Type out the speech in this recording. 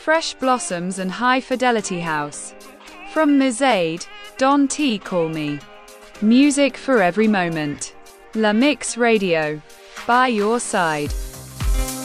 Fresh Blossoms and High Fidelity House. From Mizade, Don T. Call Me. Music for every moment. La Mix Radio. By your side.